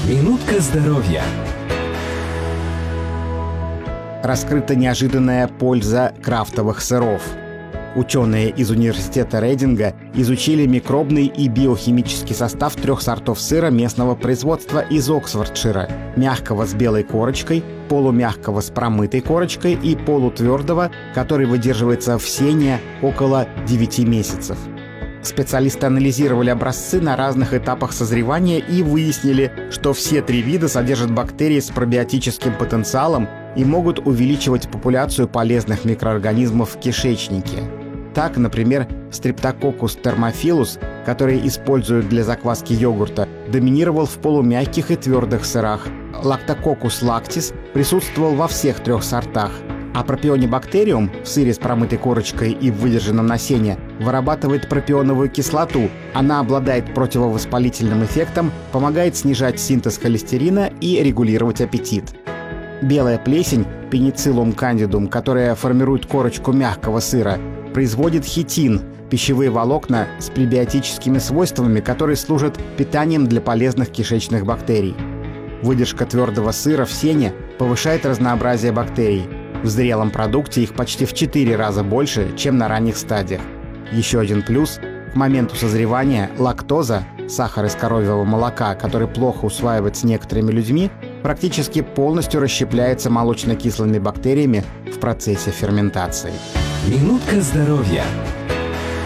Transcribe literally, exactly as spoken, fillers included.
Минутка здоровья. Раскрыта неожиданная польза крафтовых сыров. Ученые из университета Рейдинга изучили микробный и биохимический состав трех сортов сыра местного производства из Оксфордшира: мягкого с белой корочкой, полумягкого с промытой корочкой и полутвердого, который выдерживается в сене около девяти месяцев. Специалисты анализировали образцы на разных этапах созревания и выяснили, что все три вида содержат бактерии с пробиотическим потенциалом и могут увеличивать популяцию полезных микроорганизмов в кишечнике. Так, например, Streptococcus thermophilus, который используют для закваски йогурта, доминировал в полумягких и твердых сырах. Lactococcus lactis присутствовал во всех трех сортах. А пропионибактериум в сыре с промытой корочкой и в выдержанном на сене вырабатывает пропионовую кислоту. Она обладает противовоспалительным эффектом, помогает снижать синтез холестерина и регулировать аппетит. Белая плесень Penicillium candidum, которая формирует корочку мягкого сыра, производит хитин – пищевые волокна с пребиотическими свойствами, которые служат питанием для полезных кишечных бактерий. Выдержка твердого сыра в сене повышает разнообразие бактерий. В зрелом продукте их почти в четыре раза больше, чем на ранних стадиях. Еще один плюс – к моменту созревания лактоза, сахар из коровьего молока, который плохо усваивается некоторыми людьми, практически полностью расщепляется молочно-кислыми бактериями в процессе ферментации. Минутка здоровья.